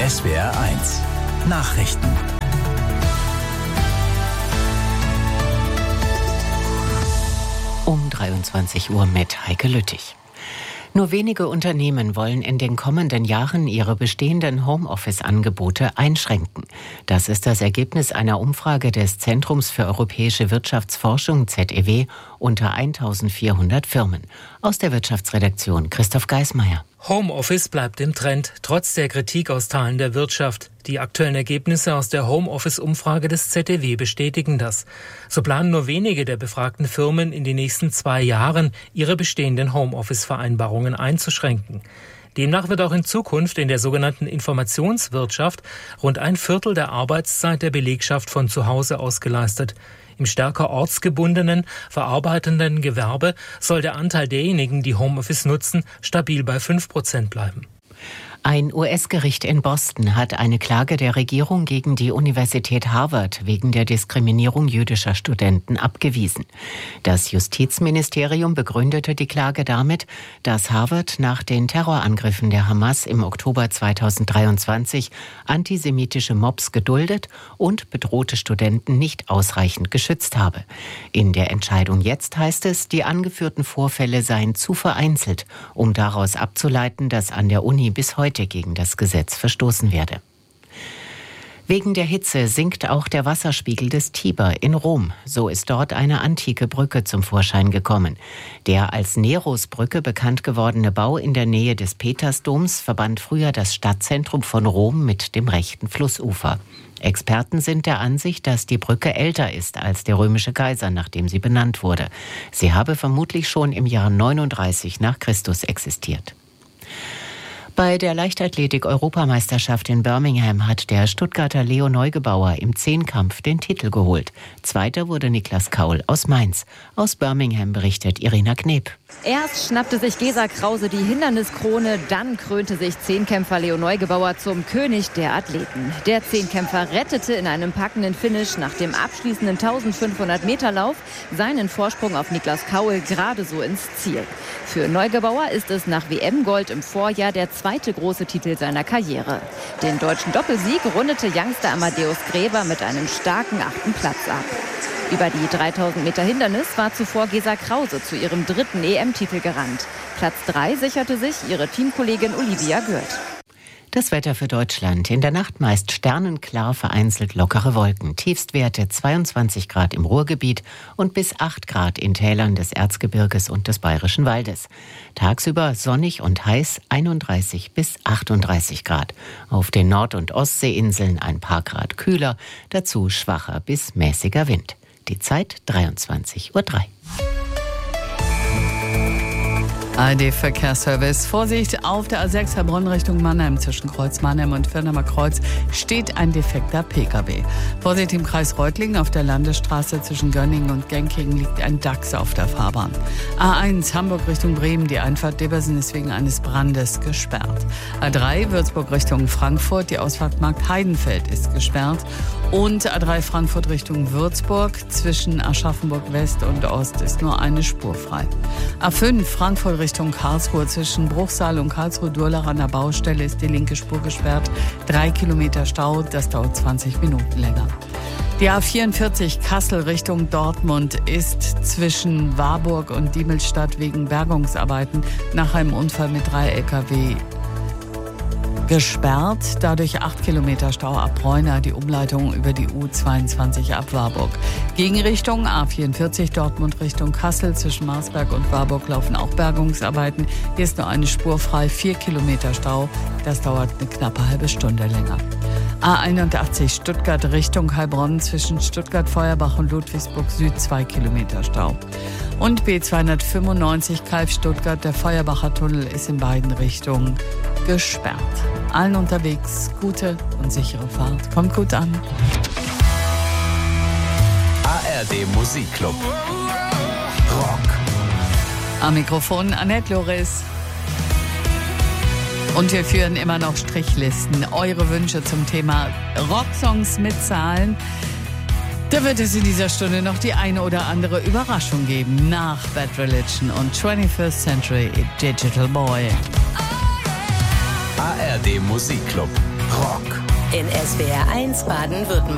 SWR1 Nachrichten. Um 23 Uhr mit Heike Lüttich. Nur wenige Unternehmen wollen in den kommenden Jahren ihre bestehenden Homeoffice-Angebote einschränken. Das ist das Ergebnis einer Umfrage des Zentrums für europäische Wirtschaftsforschung ZEW unter 1400 Firmen. Aus der Wirtschaftsredaktion Christoph Geismeier. Homeoffice bleibt im Trend, trotz der Kritik aus Teilen der Wirtschaft. Die aktuellen Ergebnisse aus der Homeoffice-Umfrage des ZEW bestätigen das. So planen nur wenige der befragten Firmen in den nächsten 2 Jahren, ihre bestehenden Homeoffice-Vereinbarungen einzuschränken. Demnach wird auch in Zukunft in der sogenannten Informationswirtschaft rund 1/4 der Arbeitszeit der Belegschaft von zu Hause aus geleistet. Im stärker ortsgebundenen, verarbeitenden Gewerbe soll der Anteil derjenigen, die Homeoffice nutzen, stabil bei 5% bleiben. Ein US-Gericht in Boston hat eine Klage der Regierung gegen die Universität Harvard wegen der Diskriminierung jüdischer Studenten abgewiesen. Das Justizministerium begründete die Klage damit, dass Harvard nach den Terrorangriffen der Hamas im Oktober 2023 antisemitische Mobs geduldet und bedrohte Studenten nicht ausreichend geschützt habe. In der Entscheidung jetzt heißt es, die angeführten Vorfälle seien zu vereinzelt, um daraus abzuleiten, dass an der Uni bis heute gegen das Gesetz verstoßen werde. Wegen der Hitze sinkt auch der Wasserspiegel des Tiber in Rom. So ist dort eine antike Brücke zum Vorschein gekommen. Der als Nerosbrücke bekannt gewordene Bau in der Nähe des Petersdoms verband früher das Stadtzentrum von Rom mit dem rechten Flussufer. Experten sind der Ansicht, dass die Brücke älter ist als der römische Kaiser, nachdem sie benannt wurde. Sie habe vermutlich schon im Jahr 39 nach Christus existiert. Bei der Leichtathletik-Europameisterschaft in Birmingham hat der Stuttgarter Leo Neugebauer im Zehnkampf den Titel geholt. Zweiter wurde Niklas Kaul aus Mainz. Aus Birmingham berichtet Irina Kneb. Erst schnappte sich Gesa Krause die Hinderniskrone, dann krönte sich Zehnkämpfer Leo Neugebauer zum König der Athleten. Der Zehnkämpfer rettete in einem packenden Finish nach dem abschließenden 1500-Meter-Lauf seinen Vorsprung auf Niklas Kaul gerade so ins Ziel. Für Neugebauer ist es nach WM-Gold im Vorjahr der zweite große Titel seiner Karriere. Den deutschen Doppelsieg rundete Youngster Amadeus Gräber mit einem starken 8. Platz ab. Über die 3000 Meter Hindernis war zuvor Gesa Krause zu ihrem 3. EM-Titel gerannt. Platz 3 sicherte sich ihre Teamkollegin Olivia Gürt. Das Wetter für Deutschland. In der Nacht meist sternenklar, vereinzelt lockere Wolken. Tiefstwerte 22 Grad im Ruhrgebiet und bis 8 Grad in Tälern des Erzgebirges und des Bayerischen Waldes. Tagsüber sonnig und heiß 31 bis 38 Grad. Auf den Nord- und Ostseeinseln ein paar Grad kühler, dazu schwacher bis mäßiger Wind. Die Zeit 23:03 Uhr. ARD-Verkehrsservice. Vorsicht, auf der A6 Heilbronn Richtung Mannheim zwischen Kreuz Mannheim und Firnamer Kreuz steht ein defekter Pkw. Vorsicht im Kreis Reutlingen auf der Landesstraße zwischen Gönningen und Genkingen liegt ein Dachs auf der Fahrbahn. A1 Hamburg Richtung Bremen, die Einfahrt Debbersen ist wegen eines Brandes gesperrt. A3 Würzburg Richtung Frankfurt, die Ausfahrt Markt Heidenfeld ist gesperrt. Und A3 Frankfurt Richtung Würzburg zwischen Aschaffenburg West und Ost ist nur eine Spur frei. A5 Frankfurt Richtung Karlsruhe zwischen Bruchsal und Karlsruhe-Durlach an der Baustelle ist die linke Spur gesperrt. 3 Kilometer Stau, das dauert 20 Minuten länger. Die A44 Kassel Richtung Dortmund ist zwischen Warburg und Diemelstadt wegen Bergungsarbeiten nach einem Unfall mit 3 Lkw gesperrt. Dadurch 8 Kilometer Stau ab Bräuna, die Umleitung über die U22 ab Warburg. Gegenrichtung A44 Dortmund Richtung Kassel zwischen Marsberg und Warburg laufen auch Bergungsarbeiten. Hier ist nur eine Spur frei, 4 Kilometer Stau. Das dauert eine knappe halbe Stunde länger. A81 Stuttgart Richtung Heilbronn zwischen Stuttgart-Feuerbach und Ludwigsburg Süd 2 Kilometer Stau. Und B295 Kalf-Stuttgart, der Feuerbacher Tunnel ist in beiden Richtungen gesperrt. Allen unterwegs gute und sichere Fahrt. Kommt gut an. ARD Musikclub. Rock. Am Mikrofon Annette Loris. Und wir führen immer noch Strichlisten. Eure Wünsche zum Thema Rocksongs mit Zahlen. Da wird es in dieser Stunde noch die eine oder andere Überraschung geben. Nach Bad Religion und 21st Century Digital Boy. ARD Musikclub. Rock. In SWR 1 Baden-Württemberg.